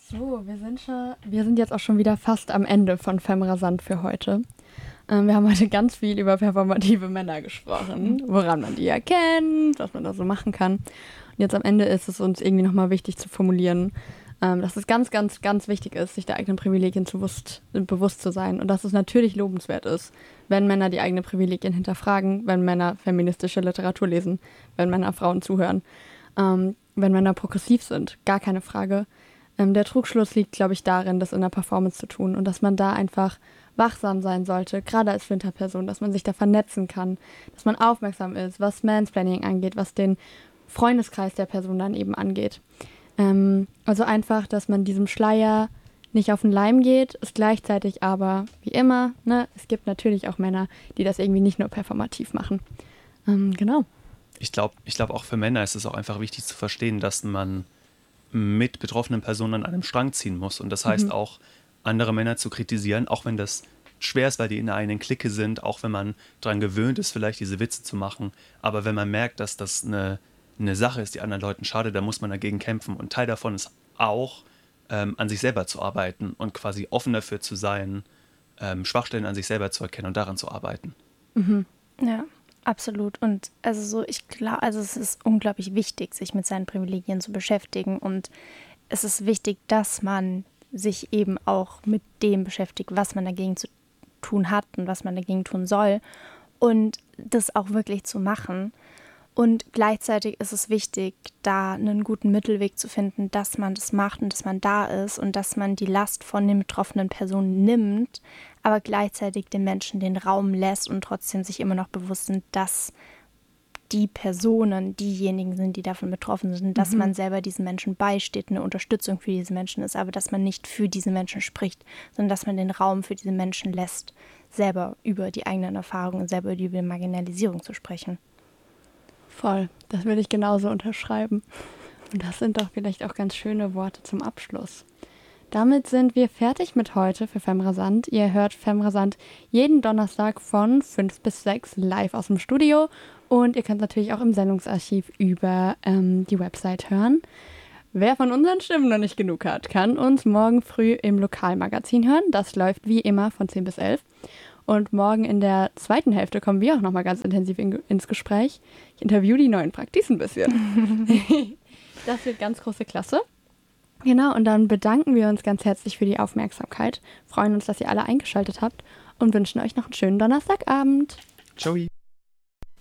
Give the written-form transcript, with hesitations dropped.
So, wir sind jetzt auch schon wieder fast am Ende von Femrasant für heute. Wir haben heute ganz viel über performative Männer gesprochen, woran man die erkennt, was man da so machen kann. Und jetzt am Ende ist es uns irgendwie nochmal wichtig zu formulieren, dass es ganz, ganz, ganz wichtig ist, sich der eigenen Privilegien bewusst zu sein. Und dass es natürlich lobenswert ist, wenn Männer die eigenen Privilegien hinterfragen, wenn Männer feministische Literatur lesen, wenn Männer Frauen zuhören, wenn Männer progressiv sind, gar keine Frage. Der Trugschluss liegt, glaube ich, darin, das in der Performance zu tun und dass man da einfach wachsam sein sollte, gerade als Flinterperson, dass man sich da vernetzen kann, dass man aufmerksam ist, was Mansplaining angeht, was den Freundeskreis der Person dann eben angeht. Also einfach, dass man diesem Schleier nicht auf den Leim geht, ist gleichzeitig aber, wie immer, ne, es gibt natürlich auch Männer, die das irgendwie nicht nur performativ machen. Genau. Ich glaube auch für Männer ist es auch einfach wichtig zu verstehen, dass man mit betroffenen Personen an einem Strang ziehen muss. Und das heißt auch, andere Männer zu kritisieren, auch wenn das schwer ist, weil die in einer eigenen Clique sind, auch wenn man daran gewöhnt ist, vielleicht diese Witze zu machen. Aber wenn man merkt, dass das eine Sache ist, die anderen Leuten schadet, dann muss man dagegen kämpfen. Und Teil davon ist auch, an sich selber zu arbeiten und quasi offen dafür zu sein, Schwachstellen an sich selber zu erkennen und daran zu arbeiten. Ja, absolut. Und also es ist unglaublich wichtig, sich mit seinen Privilegien zu beschäftigen. Und es ist wichtig, dass man sich eben auch mit dem beschäftigt, was man dagegen zu tun hat und was man dagegen tun soll. Und das auch wirklich zu machen. Und gleichzeitig ist es wichtig, da einen guten Mittelweg zu finden, dass man das macht und dass man da ist und dass man die Last von den betroffenen Personen nimmt, aber gleichzeitig den Menschen den Raum lässt und trotzdem sich immer noch bewusst sind, dass die Personen diejenigen sind, die davon betroffen sind, dass man selber diesen Menschen beisteht, eine Unterstützung für diese Menschen ist, aber dass man nicht für diese Menschen spricht, sondern dass man den Raum für diese Menschen lässt, selber über die eigenen Erfahrungen, selber über die Marginalisierung zu sprechen. Voll, das würde ich genauso unterschreiben. Und das sind doch vielleicht auch ganz schöne Worte zum Abschluss. Damit sind wir fertig mit heute für Femrasant. Ihr hört Femrasant jeden Donnerstag von 5 bis 6 live aus dem Studio. Und ihr könnt natürlich auch im Sendungsarchiv über die Website hören. Wer von unseren Stimmen noch nicht genug hat, kann uns morgen früh im Lokalmagazin hören. Das läuft wie immer von 10 bis 11. Und morgen in der zweiten Hälfte kommen wir auch nochmal ganz intensiv ins Gespräch. Ich interviewe die neuen Praktis ein bisschen. Das wird ganz große Klasse. Genau, und dann bedanken wir uns ganz herzlich für die Aufmerksamkeit, freuen uns, dass ihr alle eingeschaltet habt und wünschen euch noch einen schönen Donnerstagabend. Ciao.